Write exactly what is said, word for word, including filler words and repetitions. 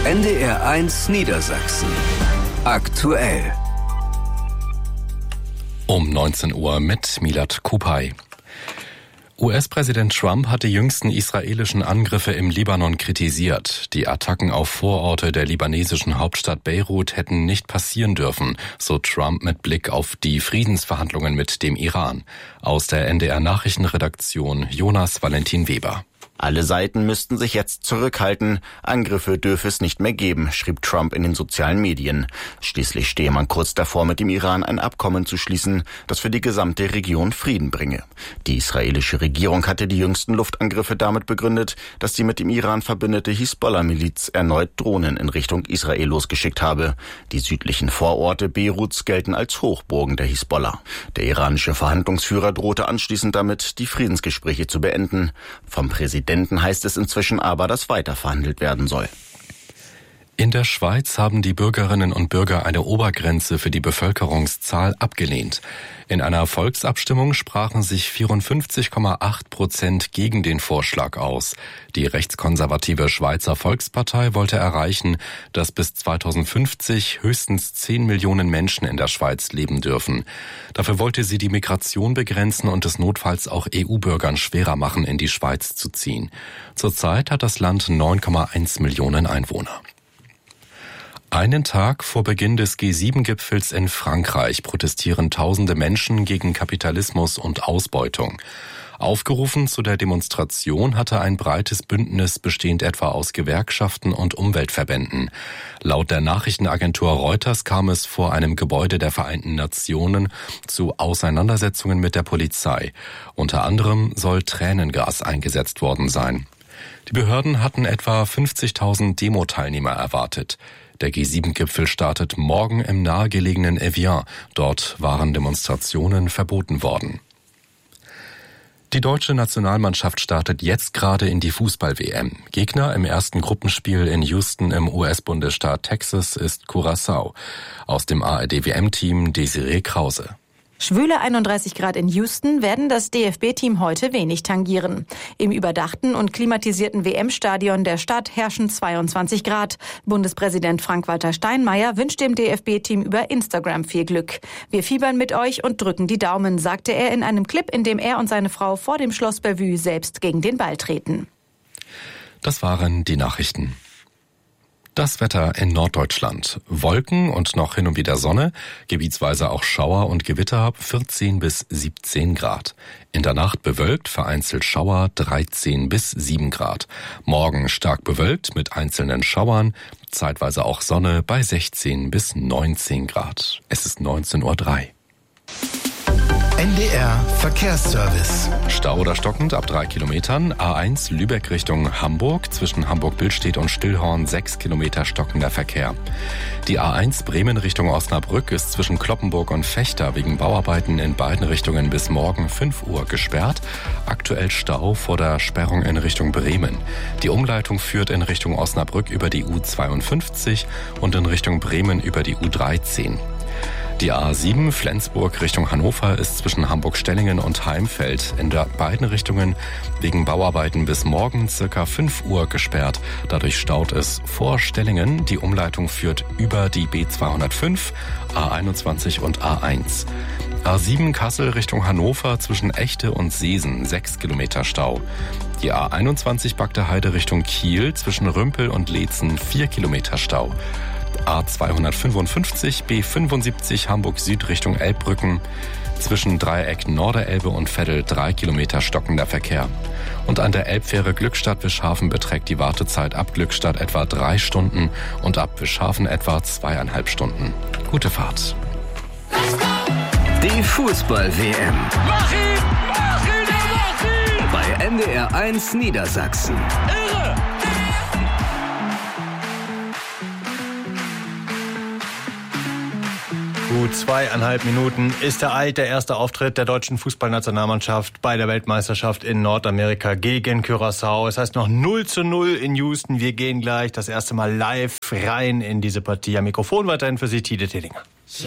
N D R eins Niedersachsen. Aktuell. Um neunzehn Uhr mit Milad Kupay. U S-Präsident Trump hat die jüngsten israelischen Angriffe im Libanon kritisiert. Die Attacken auf Vororte der libanesischen Hauptstadt Beirut hätten nicht passieren dürfen, so Trump mit Blick auf die Friedensverhandlungen mit dem Iran. Aus der N D R-Nachrichtenredaktion Jonas Valentin Weber. Alle Seiten müssten sich jetzt zurückhalten. Angriffe dürfe es nicht mehr geben, schrieb Trump in den sozialen Medien. Schließlich stehe man kurz davor, mit dem Iran ein Abkommen zu schließen, das für die gesamte Region Frieden bringe. Die israelische Regierung hatte die jüngsten Luftangriffe damit begründet, dass die mit dem Iran verbündete Hisbollah-Miliz erneut Drohnen in Richtung Israel losgeschickt habe. Die südlichen Vororte Beiruts gelten als Hochburgen der Hisbollah. Der iranische Verhandlungsführer drohte anschließend damit, die Friedensgespräche zu beenden. Vom Präsidenten heißt es inzwischen aber, dass weiter verhandelt werden soll. In der Schweiz haben die Bürgerinnen und Bürger eine Obergrenze für die Bevölkerungszahl abgelehnt. In einer Volksabstimmung sprachen sich vierundfünfzig Komma acht Prozent gegen den Vorschlag aus. Die rechtskonservative Schweizer Volkspartei wollte erreichen, dass bis zweitausendfünfzig höchstens zehn Millionen Menschen in der Schweiz leben dürfen. Dafür wollte sie die Migration begrenzen und es notfalls auch E U-Bürgern schwerer machen, in die Schweiz zu ziehen. Zurzeit hat das Land neun Komma eins Millionen Einwohner. Einen Tag vor Beginn des G sieben Gipfels in Frankreich protestieren tausende Menschen gegen Kapitalismus und Ausbeutung. Aufgerufen zu der Demonstration hatte ein breites Bündnis bestehend etwa aus Gewerkschaften und Umweltverbänden. Laut der Nachrichtenagentur Reuters kam es vor einem Gebäude der Vereinten Nationen zu Auseinandersetzungen mit der Polizei. Unter anderem soll Tränengas eingesetzt worden sein. Die Behörden hatten etwa fünfzigtausend Demo-Teilnehmer erwartet. Der G sieben Gipfel startet morgen im nahegelegenen Evian. Dort waren Demonstrationen verboten worden. Die deutsche Nationalmannschaft startet jetzt gerade in die Fußball-W M. Gegner im ersten Gruppenspiel in Houston im U S-Bundesstaat Texas ist Curaçao. Aus dem A R D-W M-Team Desiree Krause. Schwüle einunddreißig Grad in Houston werden das D F B-Team heute wenig tangieren. Im überdachten und klimatisierten W M-Stadion der Stadt herrschen zweiundzwanzig Grad. Bundespräsident Frank-Walter Steinmeier wünscht dem D F B-Team über Instagram viel Glück. Wir fiebern mit euch und drücken die Daumen, sagte er in einem Clip, in dem er und seine Frau vor dem Schloss Bellevue selbst gegen den Ball treten. Das waren die Nachrichten. Das Wetter in Norddeutschland. Wolken und noch hin und wieder Sonne, gebietsweise auch Schauer und Gewitter, vierzehn bis siebzehn Grad. In der Nacht bewölkt, vereinzelt Schauer, dreizehn bis sieben Grad. Morgen stark bewölkt mit einzelnen Schauern, zeitweise auch Sonne bei sechzehn bis neunzehn Grad. Es ist neunzehn Uhr drei. N D R Verkehrsservice. Stau oder stockend ab drei Kilometern. A eins Lübeck Richtung Hamburg. Zwischen Hamburg-Billstedt und Stillhorn sechs Kilometer stockender Verkehr. Die A eins Bremen Richtung Osnabrück ist zwischen Cloppenburg und Vechta wegen Bauarbeiten in beiden Richtungen bis morgen fünf Uhr gesperrt. Aktuell Stau vor der Sperrung in Richtung Bremen. Die Umleitung führt in Richtung Osnabrück über die U zweiundfünfzig und in Richtung Bremen über die U dreizehn. Die A sieben Flensburg Richtung Hannover ist zwischen Hamburg-Stellingen und Heimfeld in der beiden Richtungen wegen Bauarbeiten bis morgen circa fünf Uhr gesperrt. Dadurch staut es vor Stellingen. Die Umleitung führt über die B zweihundertfünf, A einundzwanzig und A eins. A sieben Kassel Richtung Hannover zwischen Echte und Seesen, sechs Kilometer Stau. Die A einundzwanzig Bagde-Heide Richtung Kiel zwischen Rümpel und Leetzen, vier Kilometer Stau. A zweihundertfünfundfünfzig B fünfundsiebzig Hamburg Süd Richtung Elbbrücken. Zwischen Dreieck Norderelbe und Veddel drei Kilometer stockender Verkehr. Und an der Elbfähre Glückstadt-Wischhafen beträgt die Wartezeit ab Glückstadt etwa drei Stunden und ab Wischhafen etwa zweieinhalb Stunden. Gute Fahrt. Die Fußball-W M. Mach ihn! Mach ihn! Mach ihn! Bei N D R eins Niedersachsen. Irre! Gut zweieinhalb Minuten ist er alt, der erste Auftritt der deutschen Fußballnationalmannschaft bei der Weltmeisterschaft in Nordamerika gegen Curaçao. Es heißt noch null zu null in Houston. Wir gehen gleich das erste Mal live rein in diese Partie. Am Mikrofon weiterhin für Sie Tide Tillinger.